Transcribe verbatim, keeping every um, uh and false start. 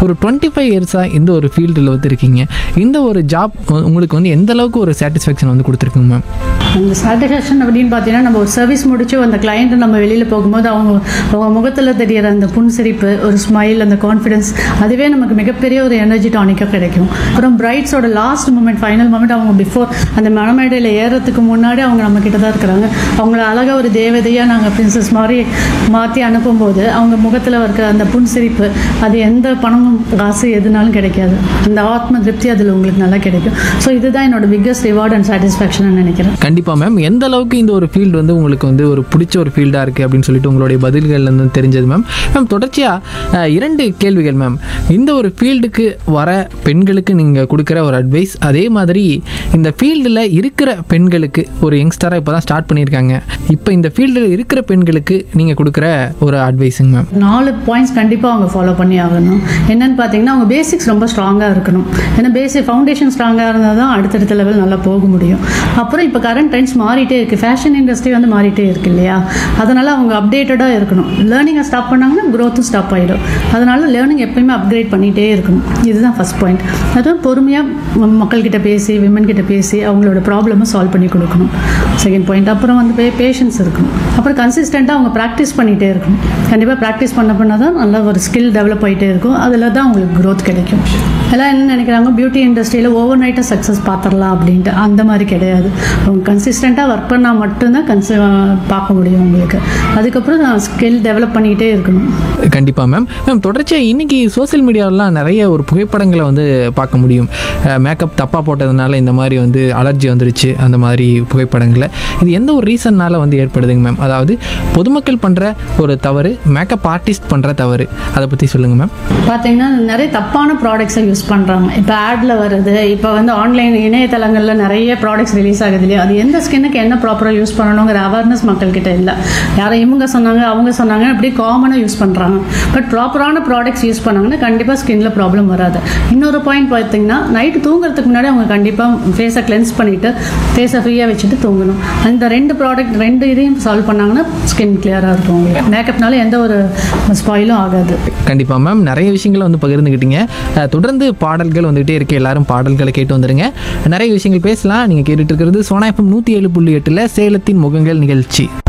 ஒரு twenty five இயர்ஸாக இந்த ஒரு ஃபீல்டில் வந்து இருக்கீங்க. இந்த ஒரு ஜாப் உங்களுக்கு வந்து எந்த அளவுக்கு ஒரு சாட்டிஸ்ஃபேக்ஷன் வந்து கொடுத்துருக்குங்க மேம்? அந்த சாட்டிஸ்ஃபேக்ஷன் அப்படின்னு பார்த்தீங்கன்னா, நம்ம ஒரு சர்வீஸ் முடிச்சு அந்த கிளைண்ட்டு நம்ம வெளியில் போகும்போது அவங்க அவங்க முகத்தில் தெரியிற அந்த புன்சிரிப்பு, ஒரு ஸ்மைல், அந்த கான்ஃபிடன்ஸ், அதுவே நமக்கு மிகப்பெரிய ஒரு எனர்ஜி டானிக்காக கிடைக்கும். அப்புறம் பிரைட்ஸோட லாஸ்ட் மூமெண்ட், ஃபைனல் மூமெண்ட், அவங்க பிஃபோர் அந்த மணமேடையில் ஏறதுக்கு முன்னாடி அவங்க நம்ம கிட்ட தான் இருக்கிறாங்க. அவங்கள அழகாக ஒரு தேவதையாக நாங்கள் பிரின்சஸ் மாதிரி மாற்றி அனுப்பும்போது அவங்க முகத்தில் இருக்கிற அந்த புன்சிரிப்பு, அது எந்த பணமும் காசு எதுனாலும் கிடைக்காது. அந்த ஆத்ம திருப்தி அதில் உங்களுக்கு நல்லா கிடைக்கும். ஸோ இதுதான் என்னோட பிக்கஸ்ட் ரிவார்ட் அண்ட் சாட்டிஸ்ஃபேக்ஷன் நினைக்கிறேன். கண்டிப்பாக மேம். எந்த அளவுக்கு இந்த ஒரு ஃபீல்டு வந்து உங்களுக்கு வந்து ஒரு பிடிச்ச ஒரு ஃபீல்டாக இருக்குது அப்படின்னு சொல்லிட்டு உங்களுடைய பதில்கள் வந்து தெரிஞ்சது மேம். மேம் தொடர்ச்சியாக இரண்டு கேள்விகள் மேம். இந்த ஒரு ஃபீல்டுக்கு வர பெண்களுக்கு நீங்கள் கொடுக்குற ஒரு அட்வைஸ், அதே மாதிரி இந்த ஃபீல்டில் இருக்கிற பெண்களுக்கு, ஒரு யங்ஸ்டராக இப்போ தான் ஸ்டார்ட் பண்ணியிருக்காங்க, இப்போ இந்த ஃபீல்டில் இருக்கிற பெண்களுக்கு நீங்கள் கொடுக்குற ஒரு அட்வைஸுங்க மேம். நாலு பாயிண்ட்ஸ் கண்டிப்பாக அவங்க ஃபாலோ பண்ணி ஆகணும். என்னென்னு பார்த்தீங்கன்னா, அவங்க பேசிக்ஸ் ரொம்ப ஸ்ட்ராங்காக இருக்கணும். ஏன்னா பேசிக் ஃபவுண்டேஷன் ஸ்ட்ராங்காக இருந்தால் தான் அடுத்தடுத்த லெவல் நல்லா போக முடியும். அப்புறம் இப்போ கரண்ட் ட்ரெண்ட்ஸ் மாறிட்டே இருக்குது, ஃபேஷன் இண்டஸ்ட்ரி வந்து மாறிட்டே இருக்கு இல்லையா, அதனால் அவங்க அப்டேட்டடாக இருக்கணும். லேர்னிங்கை ஸ்டாப் பண்ணாங்கன்னா க்ரோத்தும் ஸ்டாப் ஆகிடும். அதனால் லேர்னிங் எப்பயுமே அப்கிரேட் பண்ணிகிட்டே இருக்கணும். இதுதான் ஃபஸ்ட் பாயிண்ட். அதுவும் பொறுமையாக மக்கள்கிட்ட பேசி, விமன் கிட்ட பேசி அவங்களோட ப்ராப்ளமை சால்வ் பண்ணி கொடுக்கணும். Second point. அப்புறம் வந்து பே பேஷன்ஸ் இருக்கணும். அப்புறம் கன்சிஸ்டண்ட்டாக அவங்க ப்ராக்டிஸ் பண்ணிகிட்டே இருக்கணும். கண்டிப்பாக ப்ராக்டிஸ் பண்ண பண்ண தான் நல்ல ஒரு ஸ்கில் டெவலப் ஆகிட்டே இருக்கும். அதில் தான் அவங்களுக்கு க்ரோத் கிடைக்கும். எல்லாம் என்ன நினைக்கிறாங்க, பியூட்டி இண்டஸ்ட்ரியில் ஓவர் நைட்டாக சக்ஸஸ் பார்த்துடலாம் அப்படின்ட்டு. அந்த மாதிரி கிடையாது. அவங்க கன்சிஸ்டண்ட்டாக ஒர்க் பண்ணால் மட்டும்தான் கன்சி பார்க்க முடியும் உங்களுக்கு. அதுக்கப்புறம் ஸ்கில் டெவலப் பண்ணிக்கிட்டே இருக்கணும். கண்டிப்பாக மேம். மேம் தொடர்ச்சியாக இன்றைக்கி சோசியல் மீடியாவெலாம் நிறைய ஒரு புகைப்படங்களை வந்து பார்க்க முடியும். மேக்கப் தப்பாக போட்டதுனால இந்த மாதிரி வந்து அலர்ஜி வந்துருச்சு, அந்த மாதிரி புகைப்படங்களை. இது எந்த ஒரு ரீசன்னால் வந்து ஏற்படுதுங்க மேம்? அதாவது பொதுமக்கள் பண்ணுற ஒரு தவறு, மேக்கப் ஆர்டிஸ்ட் பண்ணுற தவறு, அதை பற்றி சொல்லுங்கள் மேம். பார்த்தீங்கன்னா நிறைய தப்பான ப்ராடக்ட்ஸை யூஸ் பண்ணுறாங்க. இப்போ ஆடில் வருது, இப்போ வந்து ஆன்லைன் இணையதளங்களில் நிறைய ப்ராடக்ட்ஸ் ரிலீஸ் ஆகுது இல்லையா, அது எந்த ஸ்கின்னுக்கு என்ன ப்ராப்பராக யூஸ் பண்ணணுங்கிற அவேர்னஸ் மக்கள்கிட்ட இல்லை. யாரை இவங்க சொன்னாங்க அவங்க சொன்னாங்க அப்படி காமனாக யூஸ் பண்ணுறாங்க. பட் ப்ராப்பரான ப்ராடக்ட்ஸ் யூஸ் பண்ணாங்கன்னா கண்டிப்பாக ஸ்கின்ல ப்ராப்ளம் வராது. இன்னொரு பாயிண்ட் பார்த்தீங்கன்னா, நைட்டு தூங்குறதுக்கு முன்னாடி அவங்க கண்டிப்பாக ஃபேஸை கிளென்ஸ் பண்ணிவிட்டு ஃபேஸை ஃப்ரீயாக வச்சுட்டு தூங்கணும். அந்த ரெண்டு ப்ராடக்ட் ரெண்டு இதையும் சால்வ் பண்ணாங்கன்னா ஸ்கின் கிளியராக இருக்கும். உங்களுக்கு மேக்கப்னால எந்த ஒரு ஸ்பாயிலும் ஆகாது. கண்டிப்பாக மேம். நிறைய விஷயங்களை வந்து பகிர்ந்துக்கிட்டீங்க. தொடர்ந்து பாடல்கள் வந்துகிட்டே இருக்கு. எல்லாரும் பாடல்களை கேட்டு வந்துடுங்க. நிறைய விஷயங்கள் பேசலாம். நீங்கள் கேட்டுட்டு இருக்கிறது சோனா எஃப்எம் நூற்றி ஏழு புள்ளி எட்டில் சேலத்தின் முகங்கள் நிகழ்ச்சி.